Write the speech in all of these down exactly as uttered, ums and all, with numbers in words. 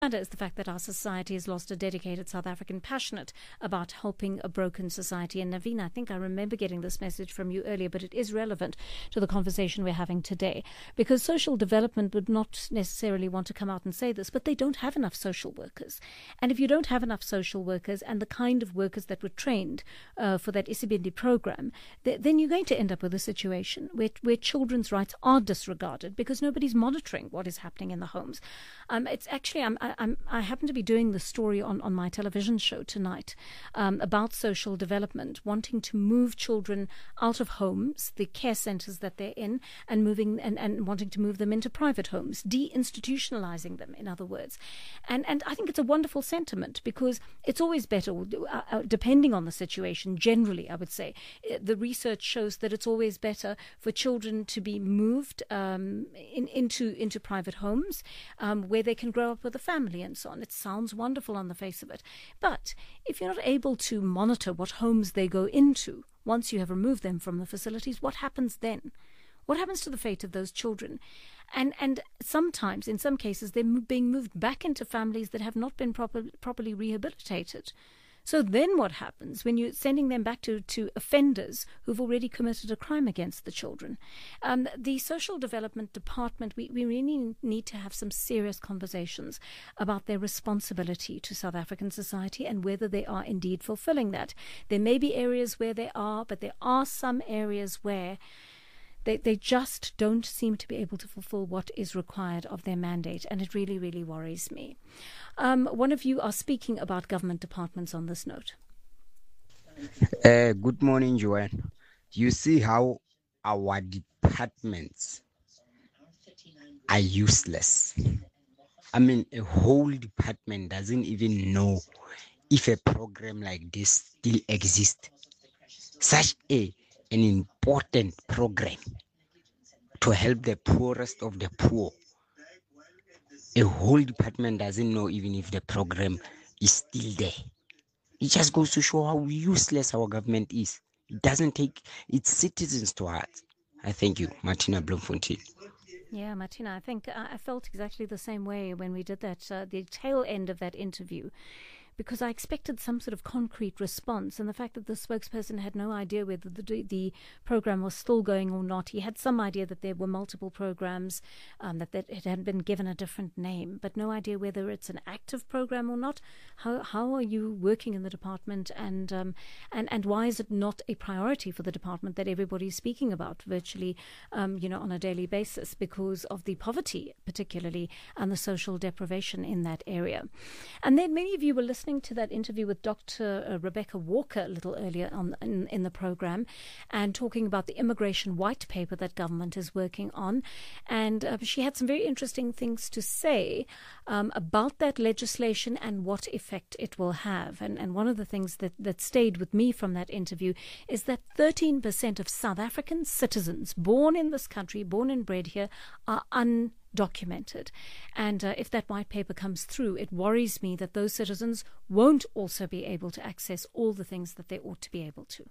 is the fact that our society has lost a dedicated South African passionate about helping a broken society. And Naveen, I think I remember getting this message from you earlier, but it is relevant to the conversation we're having today, because social development would not necessarily want to come out and say this, but they don't have enough social workers. And if you don't have enough social workers and the kind of workers that were trained uh, for that Isibindi program, th- then you're going to end up with a situation where, where children's rights are disregarded because nobody's monitoring what is happening in the homes. Um, it's actually, I'm, I, I'm, I happen to be doing the story on, on my television show tonight um, about social development, wanting to move children out of homes, the care centres that they're in, and moving and, and wanting to move them into private homes, deinstitutionalizing them, in other words. And and I think it's a wonderful sentiment, because it's always better, uh, depending on the situation, generally, I would say. The research shows that it's always better for children to be moved um, in, into, into private homes um, where they can grow up with a family and so on. It sounds wonderful on the face of it. But if you're not able to monitor what homes they go into once you have removed them from the facilities, what happens then? What happens to the fate of those children? And and sometimes, in some cases, they're being moved back into families that have not been proper, properly rehabilitated. So then what happens when you're sending them back to, to offenders who've already committed a crime against the children? Um, the Social Development Department, we, we really need to have some serious conversations about their responsibility to South African society and whether they are indeed fulfilling that. There may be areas where they are, but there are some areas where They they just don't seem to be able to fulfill what is required of their mandate, and it really, really worries me. Um, one of you are speaking about government departments on this note. Uh, good morning, Joanne. You see how our departments are useless. I mean, a whole department doesn't even know if a program like this still exists. Such a an important program to help the poorest of the poor. A whole department doesn't know even if the program is still there. It just goes to show how useless our government is. It doesn't take its citizens to heart. I thank you, Martina Bloemfontein. Yeah, Martina, I think uh, I felt exactly the same way when we did that, uh, the tail end of that interview, because I expected some sort of concrete response, and the fact that the spokesperson had no idea whether the, the program was still going or not. He had some idea that there were multiple programs, um, that, that it had been given a different name, but no idea whether it's an active program or not. How how are you working in the department, and um, and and why is it not a priority for the department that everybody's speaking about virtually, um, you know, on a daily basis, because of the poverty, particularly, and the social deprivation in that area? And then many of you were listening to that interview with Doctor Uh, Rebecca Walker a little earlier on in, in the program, and talking about the immigration white paper that government is working on. And uh, she had some very interesting things to say um, about that legislation and what effect it will have. And, and one of the things that, that stayed with me from that interview is that thirteen percent of South African citizens born in this country, born and bred here, are un documented. And uh, if that white paper comes through, it worries me that those citizens won't also be able to access all the things that they ought to be able to.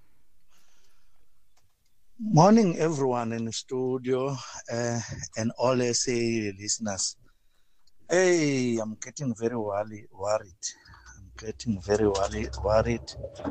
Morning, everyone in the studio uh, and all S A listeners. Hey, I'm getting very worried. I'm getting very worried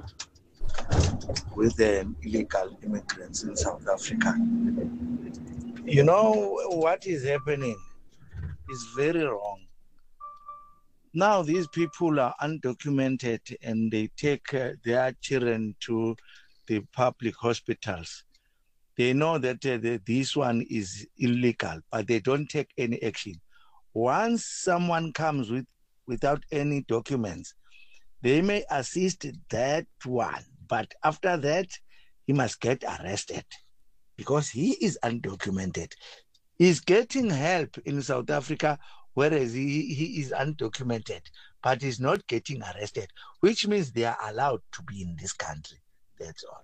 with the illegal immigrants in South Africa. You know, what is happening is very wrong. Now these people are undocumented and they take uh, their children to the public hospitals. They know that uh, the, this one is illegal, but they don't take any action. Once someone comes with without any documents, they may assist that one, but after that, he must get arrested, because he is undocumented. He's getting help in South Africa, whereas he, he is undocumented, but he's not getting arrested, which means they are allowed to be in this country. That's all.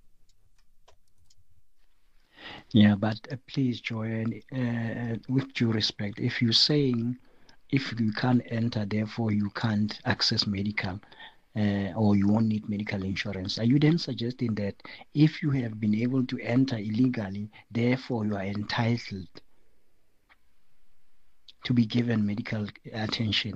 Yeah, but uh, please, Joanne, uh, with due respect, if you're saying if you can't enter, therefore you can't access medical, Uh, or you won't need medical insurance, are you then suggesting that if you have been able to enter illegally, therefore you are entitled to be given medical attention.